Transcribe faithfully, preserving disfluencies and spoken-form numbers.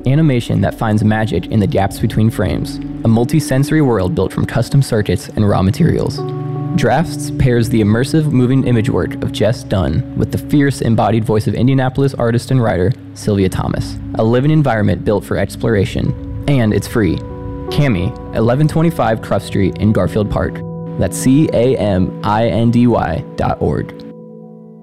animation that finds magic in the gaps between frames, a multi-sensory world built from custom circuits and raw materials. Drafts pairs the immersive moving image work of Jess Dunn with the fierce embodied voice of Indianapolis artist and writer Sylvia Thomas, a living environment built for exploration, and it's free. Cami, eleven twenty-five Clough Street in Garfield Park. That's C A M I N D Y dot org.